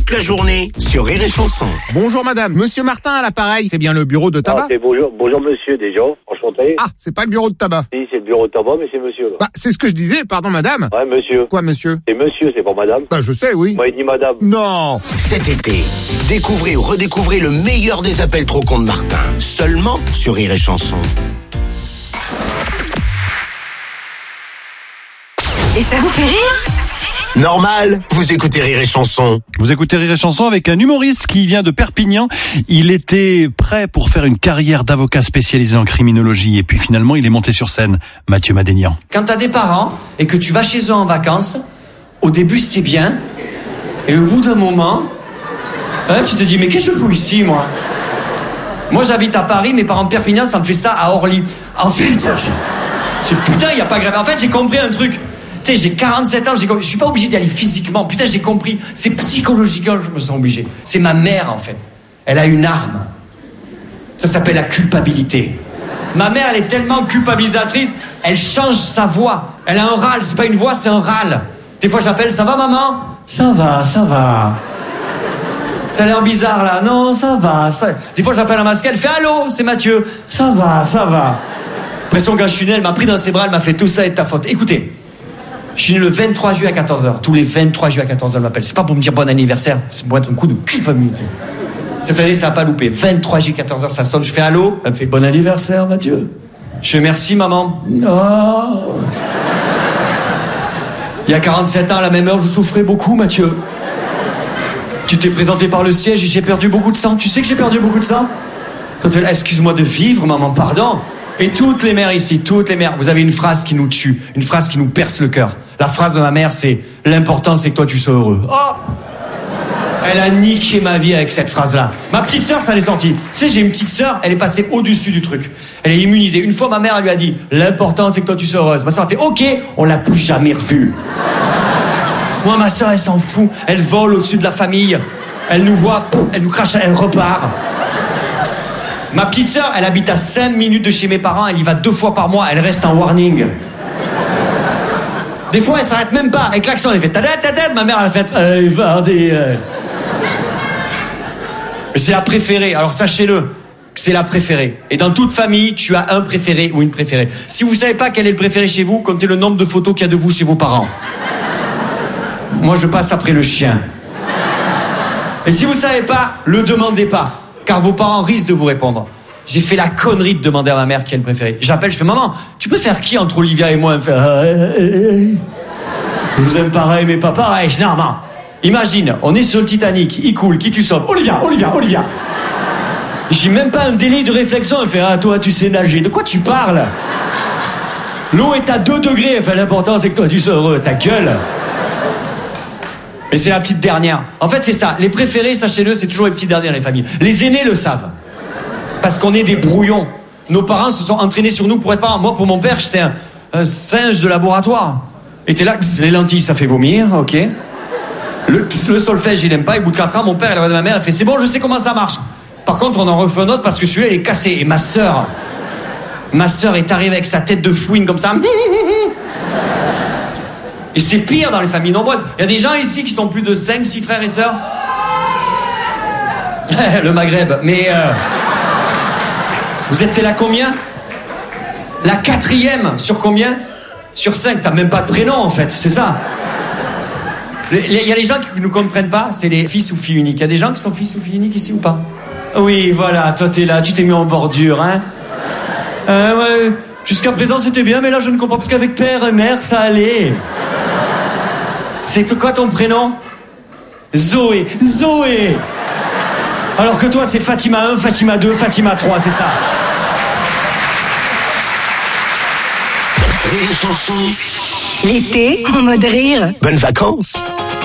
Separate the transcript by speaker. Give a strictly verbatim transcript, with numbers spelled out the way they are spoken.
Speaker 1: toute la journée sur Rire et Chanson.
Speaker 2: Bonjour madame, monsieur Martin à l'appareil, c'est bien le bureau de tabac?
Speaker 3: Ah, c'est bonjour, bonjour monsieur déjà, enchanté.
Speaker 2: Ah, c'est pas le bureau de tabac.
Speaker 3: Si, c'est le bureau de tabac, mais c'est monsieur là.
Speaker 2: Bah, c'est ce que je disais, pardon madame.
Speaker 3: Ouais, monsieur.
Speaker 2: Quoi monsieur?
Speaker 3: C'est monsieur, c'est pas madame.
Speaker 2: Bah, je sais, oui.
Speaker 3: Moi, il dit madame.
Speaker 2: Non.
Speaker 1: Cet été, découvrez ou redécouvrez le meilleur des appels trop cons de Martin. Seulement sur Rire et Chanson.
Speaker 4: Et ça vous fait rire ?
Speaker 1: Normal, vous écoutez Rire et Chanson.
Speaker 5: Vous écoutez Rire et Chanson avec un humoriste qui vient de Perpignan. Il était prêt pour faire une carrière d'avocat spécialisé en criminologie et puis finalement il est monté sur scène. Mathieu Madénian.
Speaker 6: Quand t'as des parents et que tu vas chez eux en vacances, au début c'est bien, et au bout d'un moment, hein, tu te dis mais qu'est-ce que je fous ici moi ? Moi j'habite à Paris, mes parents de Perpignan, ça me fait ça à Orly. En fait, j'ai, putain, il y a pas grave. En fait, j'ai compris un truc. Tu sais, j'ai quarante-sept ans, j'ai compris. Je suis pas obligé d'y aller physiquement. Putain, j'ai compris. C'est psychologiquement, je me sens obligé. C'est ma mère, en fait. Elle a une arme. Ça s'appelle la culpabilité. Ma mère, elle est tellement culpabilisatrice, elle change sa voix. Elle a un râle. C'est pas une voix, c'est un râle. Des fois, j'appelle, ça va, maman ? Ça va, ça va. T'as l'air bizarre, là. Non, ça va, ça... Des fois, j'appelle un masque, elle fait allô, c'est Mathieu. Ça va, ça va. Après, son gars, je suis né, elle m'a pris dans ses bras, elle m'a fait tout ça est de ta faute. Écoutez. Je suis né le vingt-trois juillet à quatorze heures. Tous les vingt-trois juillet à quatorze heures, elle m'appelle. C'est pas pour me dire bon anniversaire, c'est pour être un coup de culpabilité. Cette année, ça a pas loupé. vingt-trois juillet quatorze heures, ça sonne, je fais allô. Elle me fait bon anniversaire, Mathieu. Je fais merci, maman. Oh. Il y a quarante-sept ans, à la même heure, je souffrais beaucoup, Mathieu. Tu t'es présenté par le siège et j'ai perdu beaucoup de sang. Tu sais que j'ai perdu beaucoup de sang ? Excuse-moi de vivre, maman, pardon. Et toutes les mères ici, toutes les mères, vous avez une phrase qui nous tue, une phrase qui nous perce le cœur. La phrase de ma mère, c'est « L'important, c'est que toi, tu sois heureux. » Oh ! Elle a niqué ma vie avec cette phrase-là. Ma petite sœur, ça l'est senti. Tu sais, j'ai une petite sœur, elle est passée au-dessus du truc. Elle est immunisée. Une fois, ma mère, elle lui a dit « L'important, c'est que toi, tu sois heureuse. » Ma sœur a fait « Ok, on l'a plus jamais revue. » Moi, ma sœur, elle s'en fout. Elle vole au-dessus de la famille. Elle nous voit, elle nous crache, elle repart. Ma petite sœur, elle habite à cinq minutes de chez mes parents, elle y va deux fois par mois, elle reste en warning. Des fois, elle s'arrête même pas, avec l'accent, elle fait tadet, tadet, ma mère, elle fait euh, Vardy, euh. C'est la préférée, alors sachez-le, c'est la préférée. Et dans toute famille, tu as un préféré ou une préférée. Si vous savez pas quel est le préféré chez vous, comptez le nombre de photos qu'il y a de vous chez vos parents. Moi, je passe après le chien. Et si vous savez pas, le demandez pas. Car vos parents risquent de vous répondre. J'ai fait la connerie de demander à ma mère qui est le préféré. J'appelle, je fais maman, tu préfères qui entre Olivia et moi? Elle me fait ah, euh, euh, je vous aime pareil, mais pas pareil. Je dis non, maman. Imagine, on est sur le Titanic, il coule, qui tu sauves? Olivia, Olivia, Olivia. J'ai même pas un délai de réflexion. Elle fait ah toi tu sais nager. De quoi tu parles? L'eau est à deux degrés. Elle fait l'important c'est que toi tu sois heureux. Ta gueule. Et c'est la petite dernière. En fait, c'est ça. Les préférés, sachez-le, c'est toujours les petites dernières, les familles. Les aînés le savent. Parce qu'on est des brouillons. Nos parents se sont entraînés sur nous pour être parents. Moi, pour mon père, j'étais un, un singe de laboratoire. Et t'es là, les lentilles, ça fait vomir, ok. Le, le solfège, il aime pas. Et au bout de quatre ans, mon père, il regarde ma mère, elle fait, c'est bon, je sais comment ça marche. Par contre, on en refait un autre parce que celui-là, il est cassé. Et ma sœur, ma sœur est arrivée avec sa tête de fouine comme ça. Et c'est pire dans les familles nombreuses. Il y a des gens ici qui sont plus de cinq, six frères et sœurs. Le Maghreb. Mais euh, vous êtes là combien? La quatrième sur combien? Sur cinq. T'as même pas de prénom en fait, c'est ça. Il y a des gens qui ne comprennent pas, c'est les fils ou filles uniques. Il y a des gens qui sont fils ou filles uniques ici ou pas? Oui, voilà, toi t'es là, tu t'es mis en bordure, hein. Euh, ouais, jusqu'à présent c'était bien, mais là je ne comprends pas parce qu'avec père et mère ça allait. C'est quoi ton prénom? Zoé. Zoé. Alors que toi, c'est Fatima un, Fatima deux, Fatima trois, c'est ça.
Speaker 1: Rire et Chanson.
Speaker 4: L'été, en mode rire.
Speaker 1: Bonnes vacances.